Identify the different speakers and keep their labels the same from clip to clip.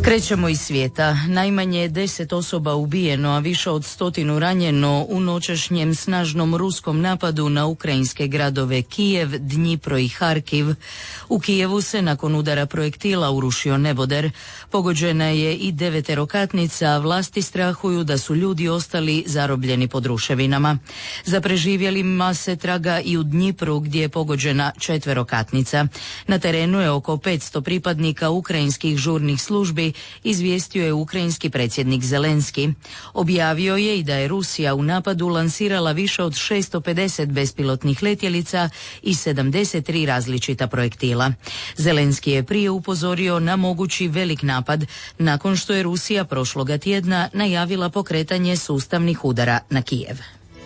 Speaker 1: Krećemo iz svijeta. Najmanje 10 osoba ubijeno, a više od 100 ranjeno u noćašnjem snažnom ruskom napadu na ukrajinske gradove Kijev, Dnjipro i Harkiv. U Kijevu se nakon udara projektila urušio neboder. Pogođena je i 9 a vlasti strahuju da su ljudi ostali zarobljeni pod ruševinama. Za preživjelima se traga i u Dnjipru gdje je pogođena 4. Na terenu je oko 500 pripadnika ukrajinskih žurnih službi, izvijestio je ukrajinski predsjednik Zelenski. Objavio je i da je Rusija u napadu lansirala više od 650 bespilotnih letjelica i 73 različita projektila. Zelenski je prije upozorio na mogući velik napad nakon što je Rusija prošloga tjedna najavila pokretanje sustavnih udara na Kijev.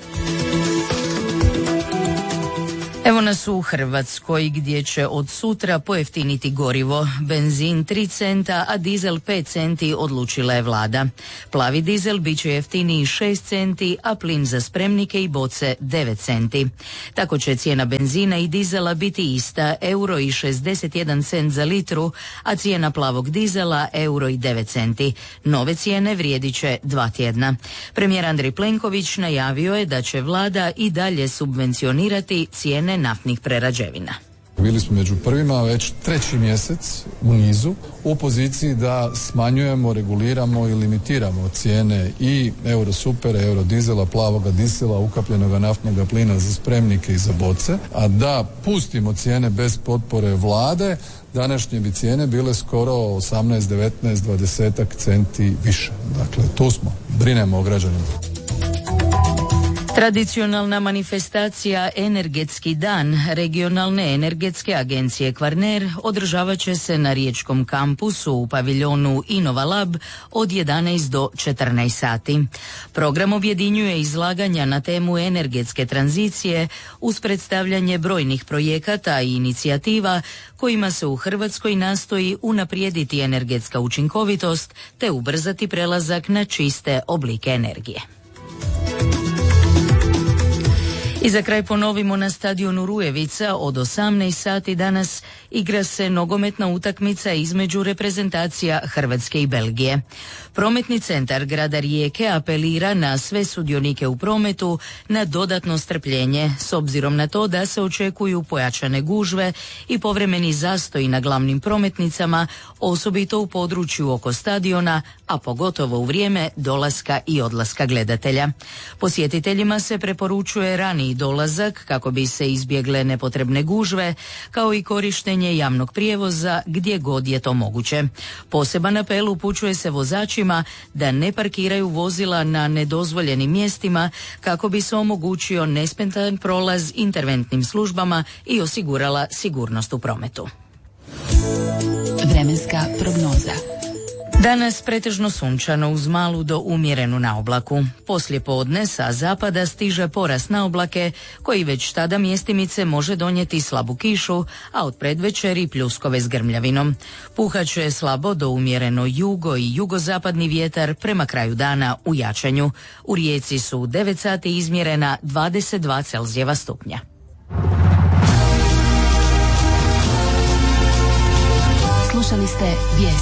Speaker 1: Evo nas u Hrvatskoj gdje će od sutra pojeftiniti gorivo. Benzin 3 centa, a dizel 5 centi odlučila je vlada. Plavi dizel bit će jeftiniji 6 centi, a plin za spremnike i boce 9 centi. Tako će cijena benzina i dizela biti ista, €1,61 za litru, a cijena plavog dizela €1,09. Nove cijene vrijedit će 2 tjedna. Premijer Andrej Plenković najavio je da će vlada i dalje subvencionirati cijene naftnih prerađevina.
Speaker 2: Bili smo među prvima već 3. mjesec u nizu u poziciji da smanjujemo, reguliramo i limitiramo cijene i eurosupera, eurodizela, plavoga dizela, ukapljenoga naftnog plina za spremnike i za boce, a da pustimo cijene bez potpore vlade, današnje bi cijene bile skoro 18, 19, 20 centi više. Dakle, tu smo, brinemo o građanima.
Speaker 1: Tradicionalna manifestacija Energetski dan regionalne energetske agencije Kvarner održavat će se na riječkom kampusu u paviljonu Innova Lab od 11 do 14 sati. Program objedinjuje izlaganja na temu energetske tranzicije uz predstavljanje brojnih projekata i inicijativa kojima se u Hrvatskoj nastoji unaprijediti energetska učinkovitost te ubrzati prelazak na čiste oblike energije. I za kraj ponovimo, na stadionu Rujevica od 18 sati danas igra se nogometna utakmica između reprezentacija Hrvatske i Belgije. Prometni centar grada Rijeke apelira na sve sudionike u prometu na dodatno strpljenje s obzirom na to da se očekuju pojačane gužve i povremeni zastoji na glavnim prometnicama, osobito u području oko stadiona, a pogotovo u vrijeme dolaska i odlaska gledatelja. Posjetiteljima se preporučuje raniji dolazak kako bi se izbjegle nepotrebne gužve, kao i korištenje javnog prijevoza gdje god je to moguće. Poseban apel upućuje se vozačima da ne parkiraju vozila na nedozvoljenim mjestima kako bi se omogućio nesmetan prolaz interventnim službama i osigurala sigurnost u prometu.
Speaker 3: Vremenska prognoza.
Speaker 1: Danas pretežno sunčano uz malu do umjerenu naoblaku. Poslije podne sa zapada stiže porast naoblake koji već tada mjestimice može donijeti slabu kišu, a od predvečeri pljuskove s grmljavinom. Puhaće slabo do umjereno jugo i jugozapadni vjetar, prema kraju dana u jačanju. U Rijeci su 9 sati izmjerena 22 Celzijeva stupnja.
Speaker 3: Slušali ste vijest.